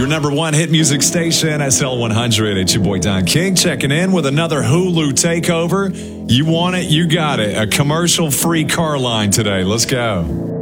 Your number one hit music station, SL100. It's your boy Don King checking in with another Hulu takeover. You want it, you got it. A commercial-free car line today. Let's go.